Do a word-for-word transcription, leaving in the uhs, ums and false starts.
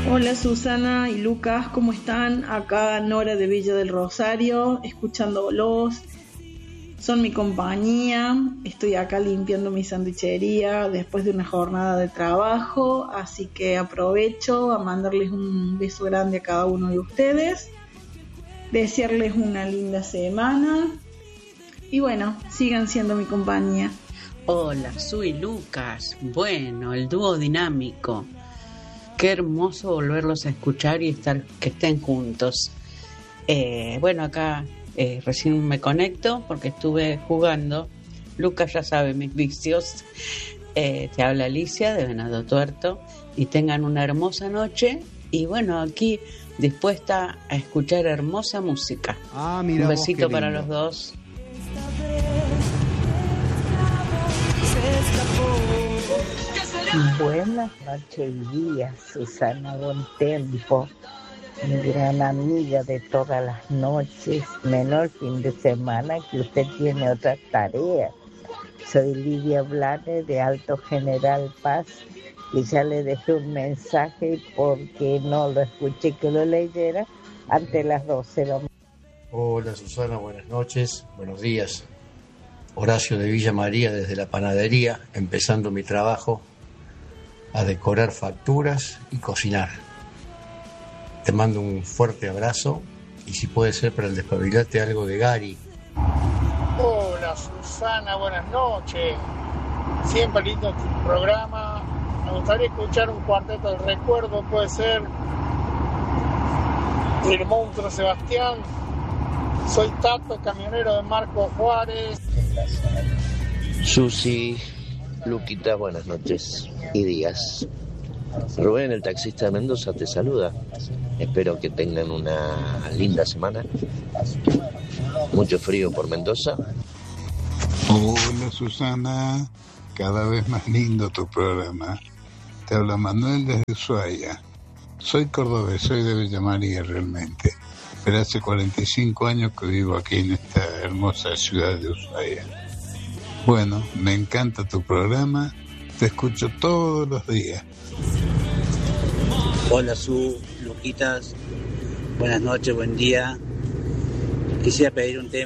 Hola Susana y Lucas, ¿cómo están? Acá Nora de Villa del Rosario, escuchándolos. Son mi compañía, estoy acá limpiando mi sandwichería después de una jornada de trabajo, así que aprovecho a mandarles un beso grande a cada uno de ustedes, desearles una linda semana y bueno, sigan siendo mi compañía. Hola, soy Lucas. Bueno, el dúo dinámico. Qué hermoso volverlos a escuchar y estar que estén juntos. Eh, bueno, acá eh, recién me conecto porque estuve jugando. Lucas ya sabe mis vicios. Eh, te habla Alicia de Venado Tuerto y tengan una hermosa noche. Y bueno, aquí dispuesta a escuchar hermosa música. Ah, mira Un vos, besito qué para lindo. los dos. Buenas noches y días, Susana Bontempo, mi gran amiga de todas las noches, menos el fin de semana que usted tiene otras tareas. Soy Lidia Blanes de Alto General Paz y ya le dejé un mensaje porque no lo escuché que lo leyera ante las doce de la mañana. Hola Susana, buenas noches, buenos días. Horacio de Villa María desde la panadería, empezando mi trabajo a decorar facturas y cocinar. Te mando un fuerte abrazo y si puede ser para el despabilate algo de Gary. Hola Susana, buenas noches. Siempre lindo tu programa. Me gustaría escuchar un cuarteto del recuerdo, puede ser El Monstruo Sebastián. Soy Tato, camionero de Marco Juárez. Susi, Luquita, buenas noches y días. Rubén, el taxista de Mendoza, te saluda. Espero que tengan una linda semana. Mucho frío por Mendoza. Hola Susana, cada vez más lindo tu programa. Te habla Manuel desde Ushuaia. Soy cordobés, soy de Villa María realmente, pero hace cuarenta y cinco años que vivo aquí en esta hermosa ciudad de Ushuaia. Bueno, me encanta tu programa, te escucho todos los días. Hola Su, Luquitas, buenas noches, buen día. Quisiera pedir un tema.